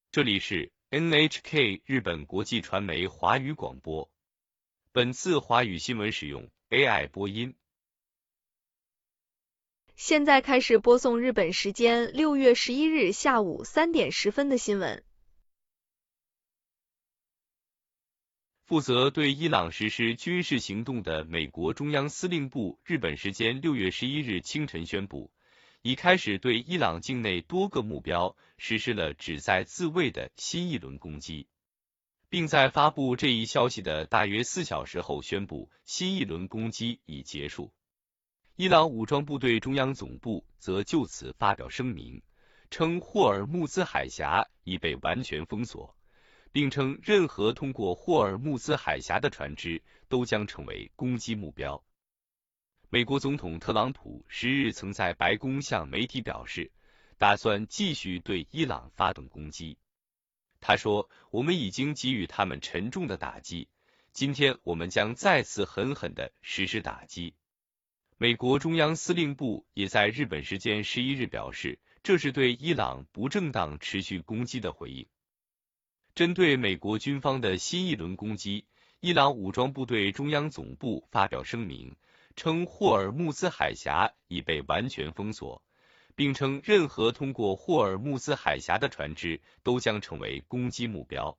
这里是 NHK 日本国际传媒华语广播。本次华语新闻使用 AI 播音。 现在开始播送日本时间6月11日下午3点10分的新闻。 负责对伊朗实施军事行动的美国中央司令部日本时间6月11日清晨宣布，已开始对伊朗境内多个目标实施了旨在自卫的新一轮攻击，并在发布这一消息的大约4小时后宣布新一轮攻击已结束。伊朗武装部队中央总部则就此发表声明，称霍尔木兹海峡已被完全封锁，并称任何通过霍尔木兹海峡的船只都将成为攻击目标。美国总统特朗普10日曾在白宫向媒体表示，打算继续对伊朗发动攻击。他说，我们已经给予他们沉重的打击，今天我们将再次狠狠地实施打击。美国中央司令部也在日本时间11日表示，这是对伊朗不正当持续攻击的回应。针对美国军方的新一轮攻击，伊朗武装部队中央总部发表声明，称霍尔木兹海峡已被完全封锁，并称任何通过霍尔木兹海峡的船只都将成为攻击目标。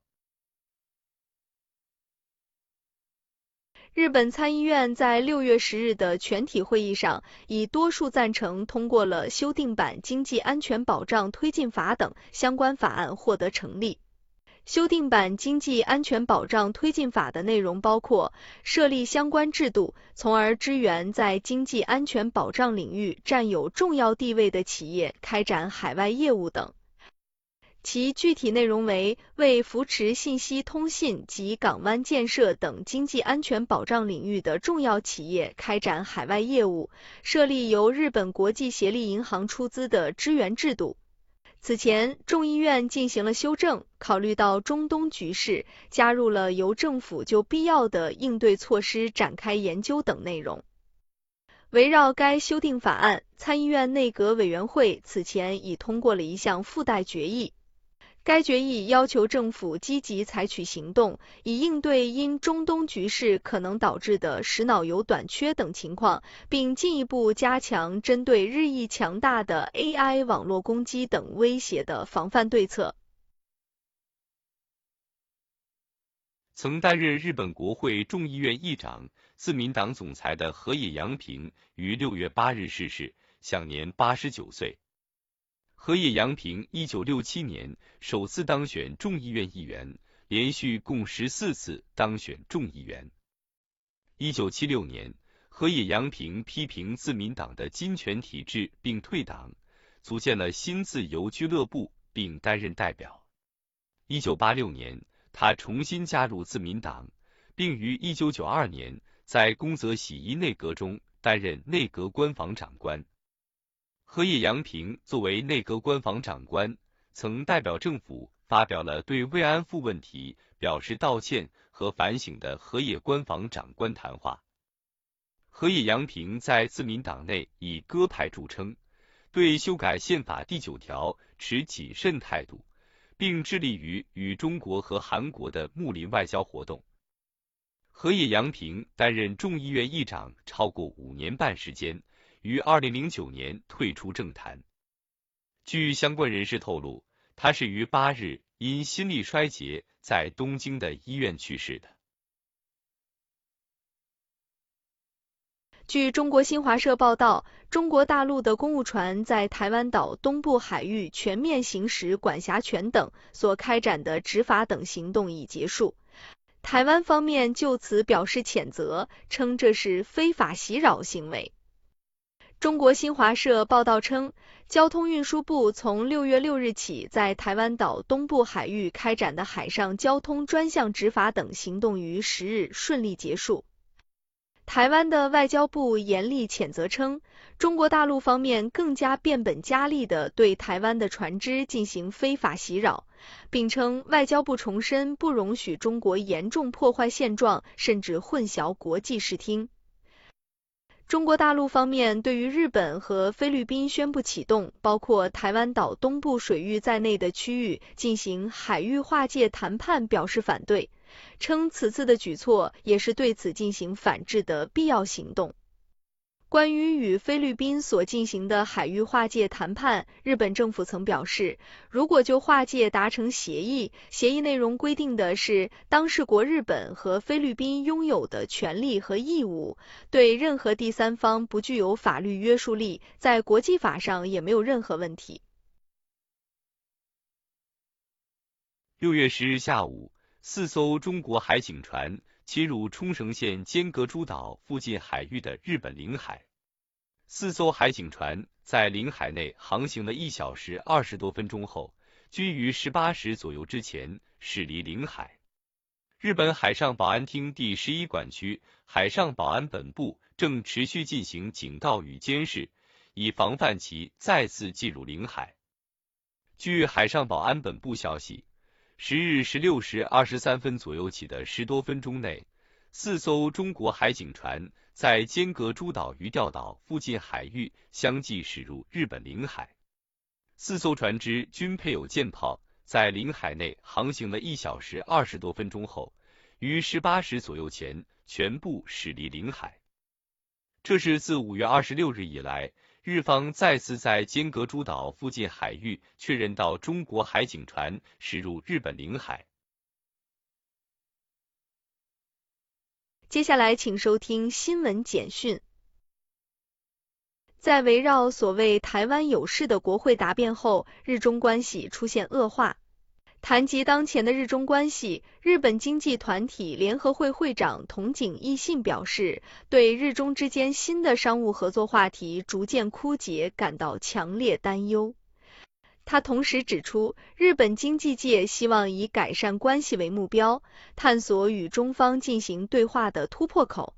日本参议院在6月10日的全体会议上，以多数赞成通过了修订版经济安全保障推进法等相关法案获得成立。修订版经济安全保障推进法的内容包括设立相关制度，从而支援在经济安全保障领域占有重要地位的企业开展海外业务等。其具体内容为为扶持信息通信及港湾建设等经济安全保障领域的重要企业开展海外业务，设立由日本国际协力银行出资的支援制度。此前，众议院进行了修正，考虑到中东局势，加入了由政府就必要的应对措施展开研究等内容。围绕该修订法案，参议院内阁委员会此前已通过了一项附带决议。该决议要求政府积极采取行动，以应对因中东局势可能导致的石脑油短缺等情况，并进一步加强针对日益强大的 AI 网络攻击等威胁的防范对策。 曾担任日本国会众议院议长、自民党总裁的河野洋平于6月8日逝世，享年89岁。河野洋平1967年首次当选众议院议员，连续共14次当选众议员。1976年，河野洋平批评自民党的金权体制并退党，组建了新自由俱乐部并担任代表。1986年，他重新加入自民党，并于1992年在宫泽喜一内阁中担任内阁官房长官。河野洋平作为内阁官房长官，曾代表政府发表了对慰安妇问题表示道歉和反省的河野官房长官谈话。河野洋平在自民党内以鸽派著称，对修改宪法第9条持谨慎态度，并致力于与中国和韩国的睦邻外交活动。河野洋平担任众议院议长超过5年半时间，于2009年退出政坛。据相关人士透露，他是于8日因心力衰竭在东京的医院去世的。 据中国新华社报道，中国大陆的公务船在台湾岛东部海域全面行使管辖权等所开展的执法等行动已结束。台湾方面就此表示谴责，称这是非法袭扰行为。中国新华社报道称，交通运输部从6月6日起在台湾岛东部海域开展的海上交通专项执法等行动于10日顺利结束。台湾的外交部严厉谴责称，中国大陆方面更加变本加厉地对台湾的船只进行非法袭扰，并称外交部重申不容许中国严重破坏现状，甚至混淆国际视听。 中国大陆方面对于日本和菲律宾宣布启动包括台湾岛东部水域在内的区域进行海域划界谈判表示反对，称此次的举措也是对此进行反制的必要行动。关于与菲律宾所进行的海域划界谈判，日本政府曾表示，如果就划界达成协议，协议内容规定的是当事国日本和菲律宾拥有的权利和义务，对任何第三方不具有法律约束力，在国际法上也没有任何问题。 6月10日下午，4艘中国海警船侵入冲绳县尖阁诸岛附近海域的日本领海。4艘海警船在领海内航行了1小时20多分钟后，均于18时左右之前驶离领海。日本海上保安厅第11管区海上保安本部正持续进行警告与监视，以防范其再次进入领海。据海上保安本部消息，10日16时23分左右起的10多分钟内，4艘中国海警船在尖阁诸岛鱼钓岛附近海域相继驶入日本领海。4艘船只均配有舰炮，在领海内航行了1小时20多分钟后，于18时左右前全部驶离领海。这是自5月26日以来，日方再次在尖阁诸岛附近海域确认到中国海警船驶入日本领海。 接下来请收听新闻简讯。在围绕所谓台湾有事的国会答辩后，日中关系出现恶化。谈及当前的日中关系，日本经济团体联合会会长筒井义信表示，对日中之间新的商务合作话题逐渐枯竭感到强烈担忧。他同时指出，日本经济界希望以改善关系为目标，探索与中方进行对话的突破口。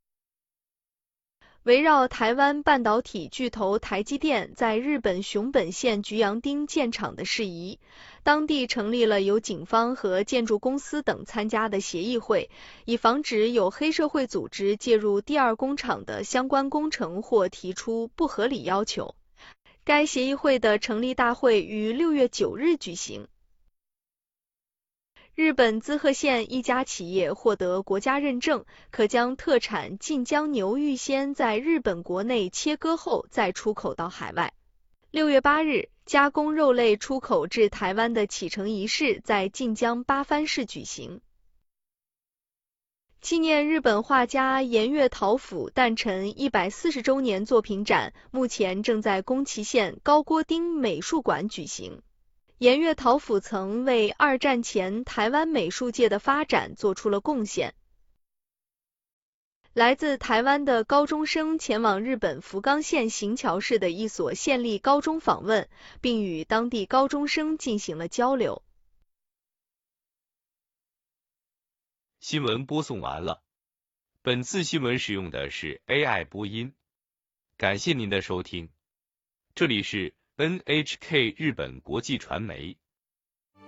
围绕台湾半导体巨头台积电在日本熊本县菊阳町建厂的事宜，当地成立了由警方和建筑公司等参加的协议会，以防止有黑社会组织介入第二工厂的相关工程或提出不合理要求。该协议会的成立大会于6月9日举行。日本滋贺县一家企业获得国家认证，可将特产近江牛预先在日本国内切割后再出口到海外。6月8日，加工肉类出口至台湾的启程仪式在近江八幡市举行。纪念日本画家岩月桃甫诞辰140周年作品展目前正在宫崎县高锅町美术馆举行。岩月桃甫曾为2战前台湾美术界的发展做出了贡献。来自台湾的高中生前往日本福冈县行桥市的一所县立高中访问，并与当地高中生进行了交流。 新闻播送完了。本次新闻使用的是 AI 播音。感谢您的收听。这里是 NHK 日本国际传媒。